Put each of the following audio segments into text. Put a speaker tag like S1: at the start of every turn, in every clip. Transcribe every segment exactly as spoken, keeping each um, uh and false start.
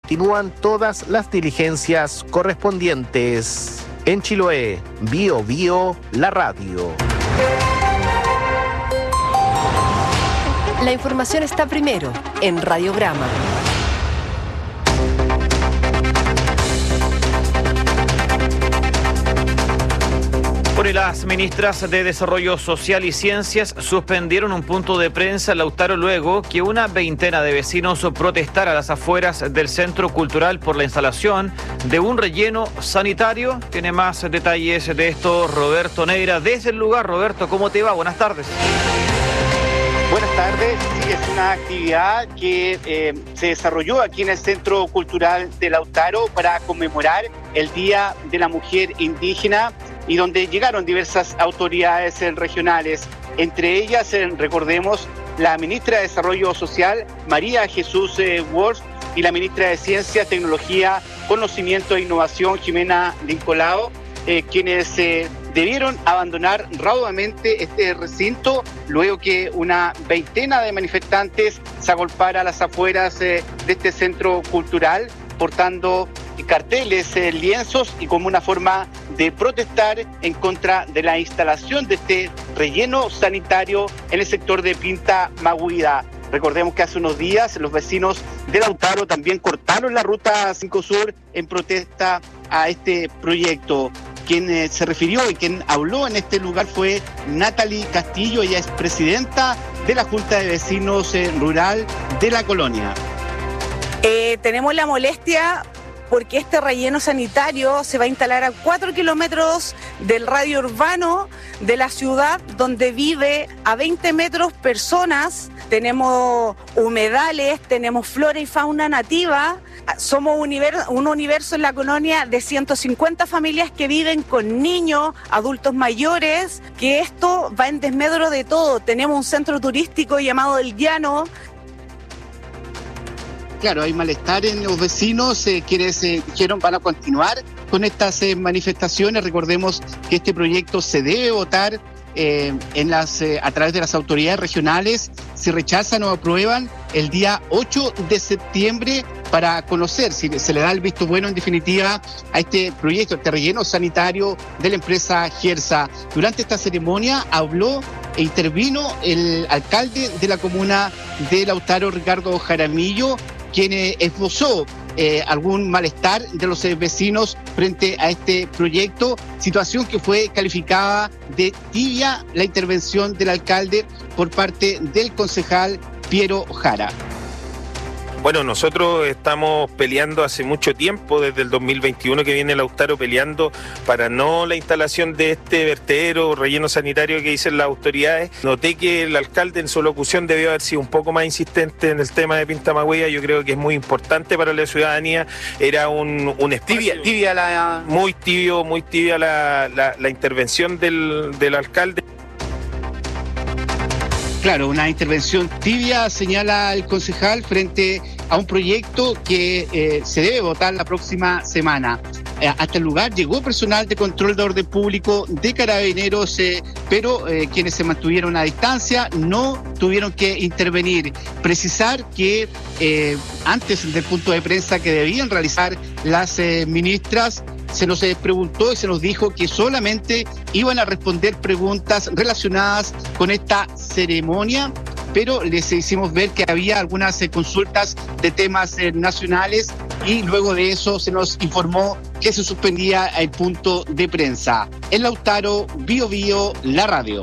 S1: continúan todas las diligencias correspondientes. En Chiloé, Bio Bio, la radio.
S2: La información está primero en Radiograma.
S3: Bueno, y las ministras de Desarrollo Social y Ciencias suspendieron un punto de prensa en Lautaro luego que una veintena de vecinos protestara a las afueras del Centro Cultural por la instalación de un relleno sanitario. Tiene más detalles de esto Roberto Neira desde el lugar. Roberto, ¿cómo te va? Buenas tardes.
S4: Buenas tardes. Sí, es una actividad que eh, se desarrolló aquí en el Centro Cultural de Lautaro para conmemorar el Día de la Mujer Indígena y donde llegaron diversas autoridades regionales, entre ellas, eh, recordemos, la ministra de Desarrollo Social, María Jesús eh, Walsh, y la ministra de Ciencia, Tecnología, Conocimiento e Innovación, Jimena Lincolao, eh, quienes eh, debieron abandonar raudamente este recinto luego que una veintena de manifestantes se agolpara a las afueras eh, de este centro cultural, portando carteles, eh, lienzos y como una forma de protestar en contra de la instalación de este relleno sanitario en el sector de Pinta Maguida. Recordemos que hace unos días los vecinos de Lautaro también cortaron la ruta cinco Sur en protesta a este proyecto. Quien eh, se refirió y quien habló en este lugar fue Natalie Castillo, ella es presidenta de la Junta de Vecinos eh, Rural de la colonia.
S5: Eh, tenemos la molestia porque este relleno sanitario se va a instalar a cuatro kilómetros del radio urbano de la ciudad, donde vive a veinte metros personas. Tenemos humedales, tenemos flora y fauna nativa. Somos un universo, un universo en la colonia de ciento cincuenta familias que viven con niños, adultos mayores, que esto va en desmedro de todo. Tenemos un centro turístico llamado El Llano.
S4: Claro, hay malestar en los vecinos, eh, quienes eh, dijeron van a continuar con estas eh, manifestaciones. Recordemos que este proyecto se debe votar eh, en las, eh, a través de las autoridades regionales. Si rechazan o aprueban el día ocho de septiembre para conocer si se le da el visto bueno en definitiva a este proyecto, este relleno sanitario de la empresa Gersa. Durante esta ceremonia habló e intervino el alcalde de la comuna de Lautaro, Ricardo Jaramillo, quien eh, esbozó eh, algún malestar de los eh, vecinos frente a este proyecto, situación que fue calificada de tibia la intervención del alcalde por parte del concejal Piero Jara.
S6: Bueno, nosotros estamos peleando hace mucho tiempo, desde el dos mil veintiuno que viene Lautaro peleando para no la instalación de este vertedero relleno sanitario que dicen las autoridades. Noté que el alcalde en su locución debió haber sido un poco más insistente en el tema de Pinta Maguida. Yo creo que es muy importante para la ciudadanía. Era un, un espacio
S4: tibia, tibia la...
S6: muy tibio, muy tibia la, la, la intervención del, del alcalde.
S4: Claro, una intervención tibia, señala el concejal, frente a un proyecto que eh, se debe votar la próxima semana. Eh, hasta el lugar llegó personal de control de orden público de Carabineros, eh, pero eh, quienes se mantuvieron a distancia no tuvieron que intervenir. Precisar que eh, antes del punto de prensa que debían realizar las eh, ministras, se nos eh, preguntó y se nos dijo que solamente iban a responder preguntas relacionadas con esta ceremonia, pero les hicimos ver que había algunas eh, consultas de temas eh, nacionales y luego de eso se nos informó que se suspendía el punto de prensa. En Lautaro, Bio Bio, la radio.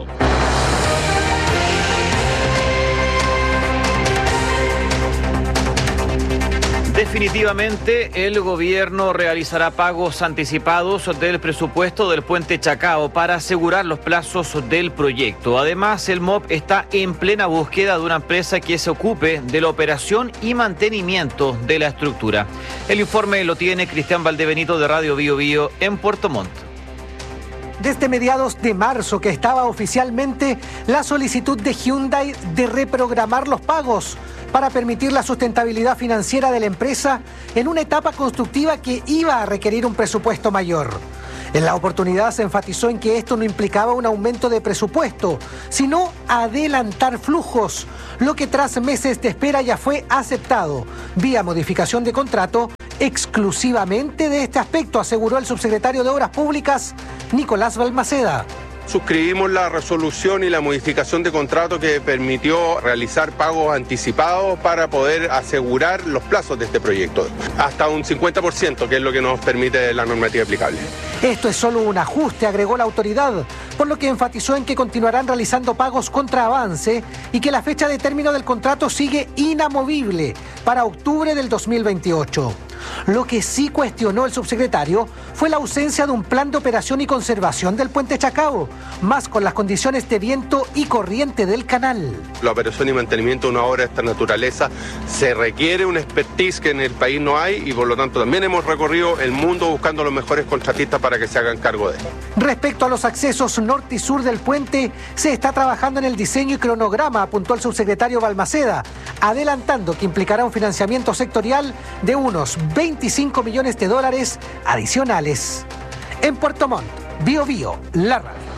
S3: Definitivamente el gobierno realizará pagos anticipados del presupuesto del puente Chacao para asegurar los plazos del proyecto. Además, el M O P está en plena búsqueda de una empresa que se ocupe de la operación y mantenimiento de la estructura. El informe lo tiene Cristian Valdebenito de Radio Bio Bio en Puerto Montt.
S7: Desde mediados de marzo que estaba oficialmente la solicitud de Hyundai de reprogramar los pagos para permitir la sustentabilidad financiera de la empresa en una etapa constructiva que iba a requerir un presupuesto mayor. En la oportunidad se enfatizó en que esto no implicaba un aumento de presupuesto, sino adelantar flujos, lo que tras meses de espera ya fue aceptado vía modificación de contrato exclusivamente de este aspecto, aseguró el subsecretario de Obras Públicas, Nicolás Balmaceda.
S8: Suscribimos la resolución y la modificación de contrato que permitió realizar pagos anticipados para poder asegurar los plazos de este proyecto, hasta un cincuenta por ciento, que es lo que nos permite la normativa aplicable.
S7: Esto es solo un ajuste, agregó la autoridad, por lo que enfatizó en que continuarán realizando pagos contra avance y que la fecha de término del contrato sigue inamovible para octubre del dos mil veintiocho. Lo que sí cuestionó el subsecretario fue la ausencia de un plan de operación y conservación del puente Chacao, más con las condiciones de viento y corriente del canal.
S8: La operación y mantenimiento de una obra de esta naturaleza se requiere un expertise que en el país no hay y por lo tanto también hemos recorrido el mundo buscando los mejores contratistas para que se hagan cargo de él.
S7: Respecto a los accesos norte y sur del puente, se está trabajando en el diseño y cronograma, apuntó el subsecretario Balmaceda, adelantando que implicará un financiamiento sectorial de unos veinticinco millones de dólares adicionales. En Puerto Montt, Bío Bío, la radio.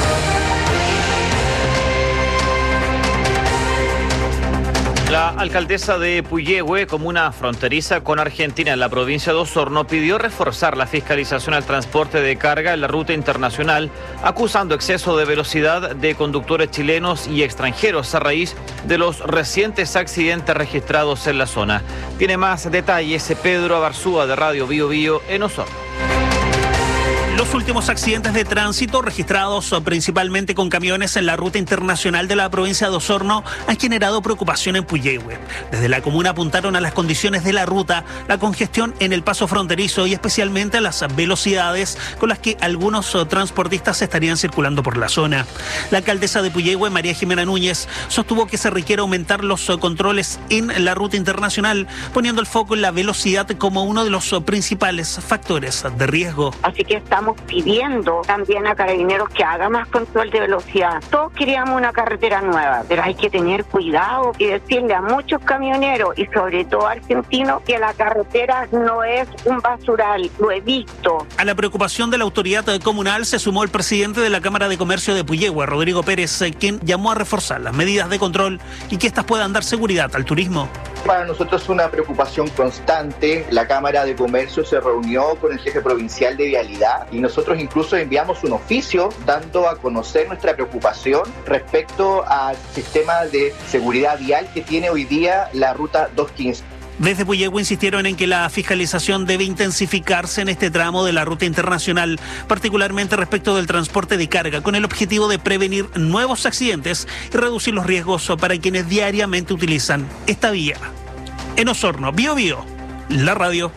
S3: La alcaldesa de Puyehue, comuna fronteriza con Argentina en la provincia de Osorno, pidió reforzar la fiscalización al transporte de carga en la ruta internacional, acusando exceso de velocidad de conductores chilenos y extranjeros a raíz de los recientes accidentes registrados en la zona. Tiene más detalles Pedro Abarzúa de Radio Bío Bío en Osorno.
S9: Los últimos accidentes de tránsito registrados principalmente con camiones en la ruta internacional de la provincia de Osorno han generado preocupación en Puyehue. Desde la comuna apuntaron a las condiciones de la ruta, la congestión en el paso fronterizo y especialmente a las velocidades con las que algunos transportistas estarían circulando por la zona. La alcaldesa de Puyehue, María Jimena Núñez, sostuvo que se requiere aumentar los controles en la ruta internacional, poniendo el foco en la velocidad como uno de los principales factores de riesgo.
S10: Así que estamos pidiendo también a Carabineros que haga más control de velocidad. Todos queríamos una carretera nueva, pero hay que tener cuidado y decirle a muchos camioneros y sobre todo argentinos que la carretera no es un basural, lo he visto.
S9: A la preocupación de la autoridad comunal se sumó el presidente de la Cámara de Comercio de Puyehue, Rodrigo Pérez, quien llamó a reforzar las medidas de control y que éstas puedan dar seguridad al turismo.
S11: Para nosotros es una preocupación constante. La Cámara de Comercio se reunió con el jefe provincial de Vialidad y nosotros incluso enviamos un oficio dando a conocer nuestra preocupación respecto al sistema de seguridad vial que tiene hoy día la ruta doscientos quince.
S9: Desde Puyehue insistieron en que la fiscalización debe intensificarse en este tramo de la ruta internacional, particularmente respecto del transporte de carga, con el objetivo de prevenir nuevos accidentes y reducir los riesgos para quienes diariamente utilizan esta vía. En Osorno, Bío Bío, la radio.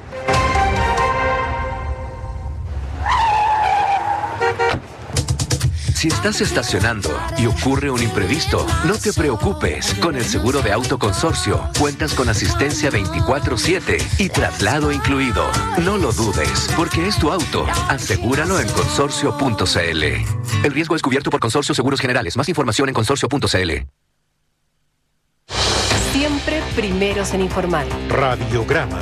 S12: Si estás estacionando y ocurre un imprevisto, no te preocupes. Con el seguro de auto Consorcio, cuentas con asistencia veinticuatro siete y traslado incluido. No lo dudes, porque es tu auto. Asegúralo en consorcio punto c l. El riesgo es cubierto por Consorcio Seguros Generales. Más información en consorcio punto c l.
S2: Siempre primeros en informar.
S13: Radiograma.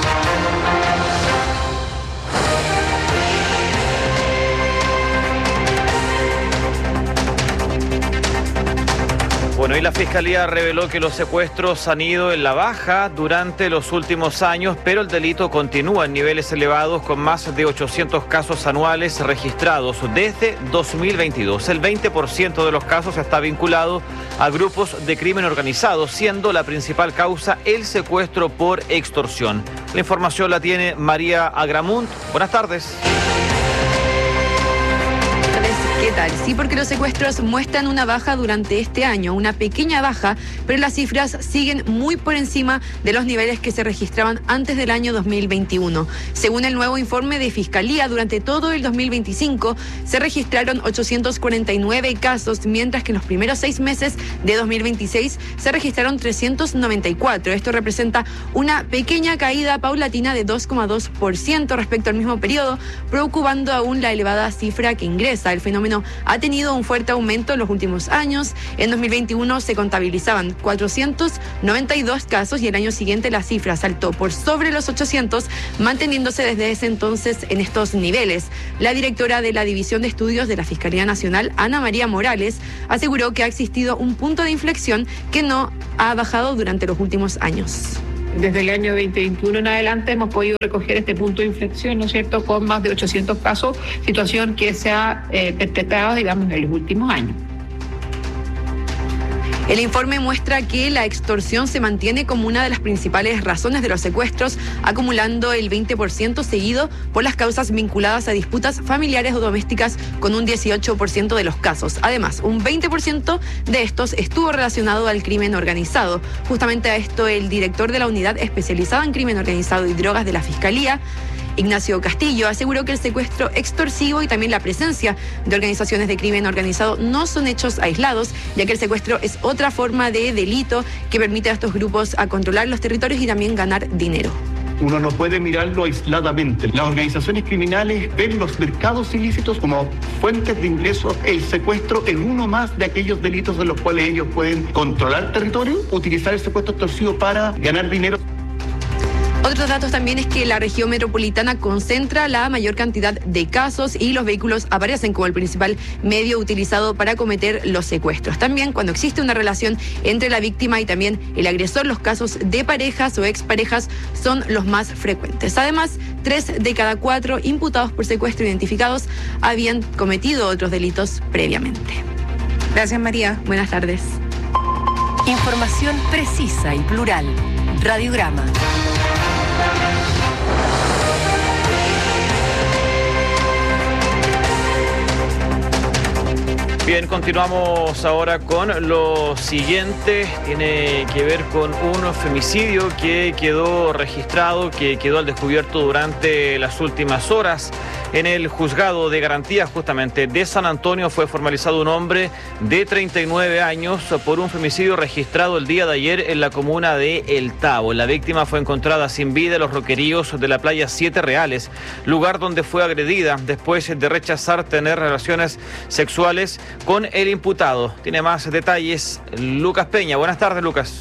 S3: Bueno, y la Fiscalía reveló que los secuestros han ido en la baja durante los últimos años, pero el delito continúa en niveles elevados con más de ochocientos casos anuales registrados desde dos mil veintidós. El veinte por ciento de los casos está vinculado a grupos de crimen organizado, siendo la principal causa el secuestro por extorsión. La información la tiene María Agramunt. Buenas tardes.
S14: ¿Qué tal? Sí, porque los secuestros muestran una baja durante este año, una pequeña baja, pero las cifras siguen muy por encima de los niveles que se registraban antes del año dos mil veintiuno. Según el nuevo informe de Fiscalía, durante todo el dos mil veinticinco se registraron ochocientos cuarenta y nueve casos, mientras que en los primeros seis meses de dos mil veintiséis se registraron trescientos noventa y cuatro. Esto representa una pequeña caída paulatina de dos coma dos por ciento respecto al mismo periodo, preocupando aún la elevada cifra que ingresa. El fenómeno ha tenido un fuerte aumento en los últimos años. En dos mil veintiuno se contabilizaban cuatrocientos noventa y dos casos y el año siguiente la cifra saltó por sobre los ochocientos, manteniéndose desde ese entonces en estos niveles. La directora de la División de Estudios de la Fiscalía Nacional, Ana María Morales, aseguró que ha existido un punto de inflexión que no ha bajado durante los últimos años.
S13: desde el año veinte veintiuno en adelante hemos podido recoger este punto de inflexión, ¿no es cierto?, con más de ochocientos casos, situación que se ha eh, perpetrado, digamos, en los últimos años.
S14: El informe muestra que la extorsión se mantiene como una de las principales razones de los secuestros, acumulando el veinte por ciento, seguido por las causas vinculadas a disputas familiares o domésticas con un dieciocho por ciento de los casos. Además, un veinte por ciento de estos estuvo relacionado al crimen organizado. Justamente a esto, el director de la Unidad Especializada en Crimen Organizado y Drogas de la Fiscalía, Ignacio Castillo, aseguró que el secuestro extorsivo y también la presencia de organizaciones de crimen organizado no son hechos aislados, ya que el secuestro es otra forma de delito que permite a estos grupos a controlar los territorios y también ganar dinero.
S15: Uno no puede mirarlo aisladamente. Las organizaciones criminales ven los mercados ilícitos como fuentes de ingresos. El secuestro es uno más de aquellos delitos en los cuales ellos pueden controlar territorio, utilizar el secuestro extorsivo para ganar dinero.
S14: Otros datos también es que la región metropolitana concentra la mayor cantidad de casos y los vehículos aparecen como el principal medio utilizado para cometer los secuestros. También cuando existe una relación entre la víctima y también el agresor, los casos de parejas o exparejas son los más frecuentes. Además, tres de cada cuatro imputados por secuestro identificados habían cometido otros delitos previamente.
S5: Gracias, María.
S14: Buenas tardes.
S2: Información precisa y plural. Radiograma.
S3: Bien, continuamos ahora con lo siguiente. Tiene que ver con un femicidio que quedó registrado, que quedó al descubierto durante las últimas horas. En el juzgado de garantía justamente de San Antonio fue formalizado un hombre de treinta y nueve años por un femicidio registrado el día de ayer en la comuna de El Tabo. La víctima fue encontrada sin vida en los roqueríos de la playa Siete Reales, lugar donde fue agredida después de rechazar tener relaciones sexuales con el imputado. Tiene más detalles Lucas Peña. Buenas tardes, Lucas.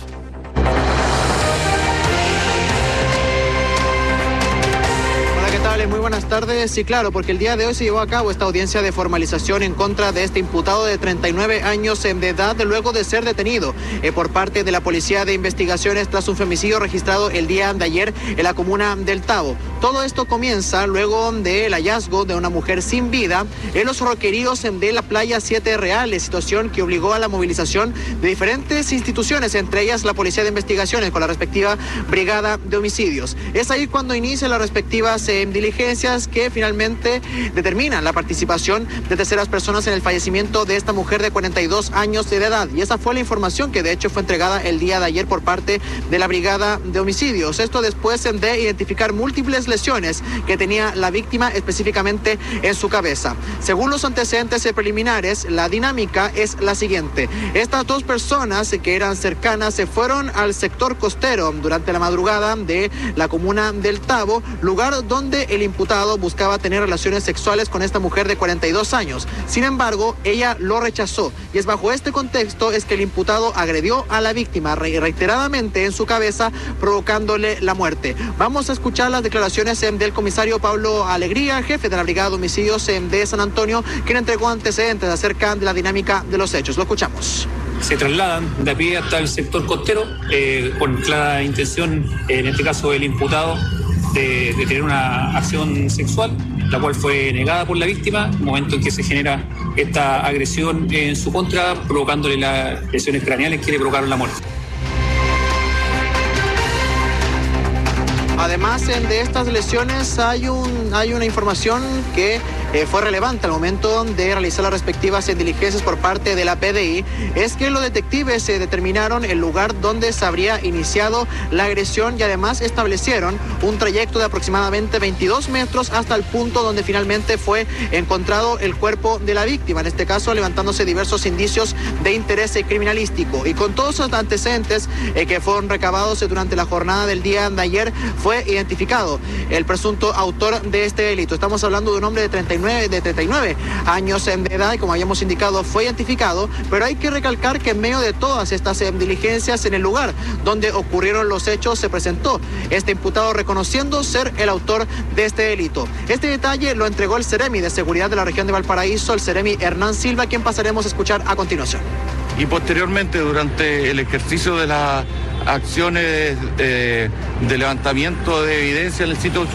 S16: Muy buenas tardes. Sí, claro, porque el día de hoy se llevó a cabo esta audiencia de formalización en contra de este imputado de treinta y nueve años de edad, luego de ser detenido eh, por parte de la Policía de Investigaciones tras un femicidio registrado el día de ayer en la comuna del Tabo. Todo esto comienza luego del hallazgo de una mujer sin vida en los roqueríos de la playa Siete Reales, situación que obligó a la movilización de diferentes instituciones, entre ellas la Policía de Investigaciones con la respectiva Brigada de Homicidios. Es ahí cuando inicia las respectivas eh, diligencias que finalmente determinan la participación de terceras personas en el fallecimiento de esta mujer de cuarenta y dos años de edad. Y esa fue la información que de hecho fue entregada el día de ayer por parte de la Brigada de Homicidios. Esto después de identificar múltiples lesiones que tenía la víctima específicamente en su cabeza. Según los antecedentes preliminares, la dinámica es la siguiente. Estas dos personas que eran cercanas se fueron al sector costero durante la madrugada de la comuna del Tabo, lugar donde el imputado buscaba tener relaciones sexuales con esta mujer de cuarenta y dos años. Sin embargo, ella lo rechazó y es bajo este contexto es que el imputado agredió a la víctima reiteradamente en su cabeza, provocándole la muerte. Vamos a escuchar las declaraciones del comisario Pablo Alegría, jefe de la Brigada de Homicidios de San Antonio, quien entregó antecedentes acerca de la dinámica de los hechos. Lo escuchamos.
S17: Se trasladan de a pie hasta el sector costero eh, con clara intención, en este caso el imputado, de, de tener una acción sexual, la cual fue negada por la víctima, momento en que se genera esta agresión en su contra, provocándole las lesiones craneales que le provocaron la muerte.
S16: Además de estas lesiones hay un hay una información que eh, fue relevante al momento de realizar las respectivas diligencias por parte de la P D I, es que los detectives se determinaron el lugar donde se habría iniciado la agresión y además establecieron un trayecto de aproximadamente veintidós metros hasta el punto donde finalmente fue encontrado el cuerpo de la víctima, en este caso levantándose diversos indicios de interés criminalístico. Y con todos los antecedentes eh, que fueron recabados durante la jornada del día de ayer, fue identificado el presunto autor de este delito. Estamos hablando de un hombre de treinta y nueve, de treinta y nueve años de edad y como habíamos indicado fue identificado, pero hay que recalcar que en medio de todas estas diligencias en el lugar donde ocurrieron los hechos se presentó este imputado reconociendo ser el autor de este delito. Este detalle lo entregó el Seremi de Seguridad de la región de Valparaíso, el Seremi Hernán Silva, quien pasaremos a escuchar a continuación.
S18: Y posteriormente, durante el ejercicio de la acciones eh, de levantamiento de evidencia en el sitio